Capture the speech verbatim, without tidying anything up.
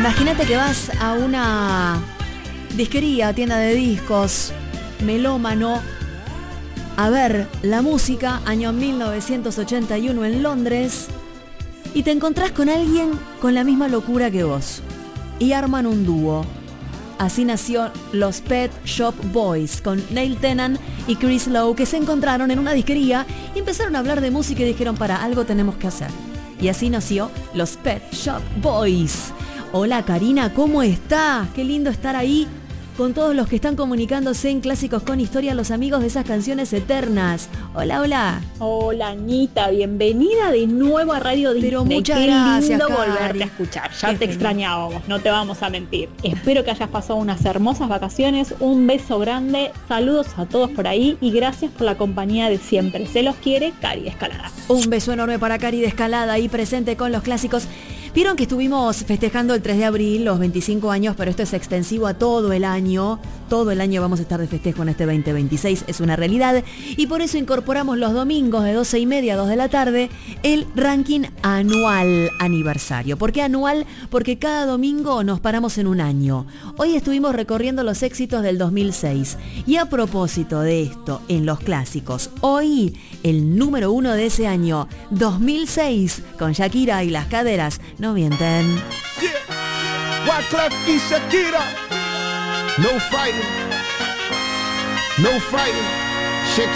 Imagínate que vas a una disquería, tienda de discos, melómano, a ver la música, año mil novecientos ochenta y uno en Londres, y te encontrás con alguien con la misma locura que vos, y arman un dúo. Así nació los Pet Shop Boys, con Neil Tennant y Chris Lowe, que se encontraron en una disquería y empezaron a hablar de música y dijeron, para, algo tenemos que hacer. Y así nació los Pet Shop Boys. Hola Karina, ¿cómo estás? Qué lindo estar ahí con todos los que están comunicándose en Clásicos con Historia, los amigos de esas canciones eternas. Hola, hola. Hola, Anita, bienvenida de nuevo a Radio Disney. Pero muchas Qué gracias, lindo Cari. volverte a escuchar. Ya Qué te feliz. extrañábamos, no te vamos a mentir. Espero que hayas pasado unas hermosas vacaciones. Un beso grande, saludos a todos por ahí y gracias por la compañía de siempre. Se los quiere, Cari de Escalada. Un beso enorme para Cari de Escalada, ahí presente con los clásicos. Vieron que estuvimos festejando el tres de abril, los veinticinco años, pero esto es extensivo a todo el año. Todo el año vamos a estar de festejo en este veinte veintiséis, es una realidad. Y por eso incorporamos los domingos de doce y media a dos de la tarde el ranking anual aniversario. ¿Por qué anual? Porque cada domingo nos paramos en un año. Hoy estuvimos recorriendo los éxitos del dos mil seis. Y a propósito de esto, en los clásicos, hoy el número uno de ese año, dos mil seis, con Shakira y Las Caderas no mienten. Yeah. Wyclef y Shakira. No fighting. No fighting. Shakira.